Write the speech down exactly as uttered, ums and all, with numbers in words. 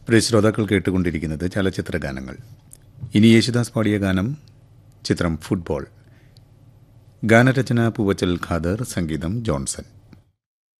പ്രിയ ശ്രോതാക്കൾ കേട്ടുകൊണ്ടിരിക്കുന്നത് ചലച്ചിത്ര ഗാനങ്ങൾ. ഇനി യേശുദാസ് പാടിയ ഗാനം, ചിത്രം ഫുട്ബോൾ. ഗാനരചന പൂവച്ചൽ ഖാദർ, സംഗീതം ജോൺസൺ.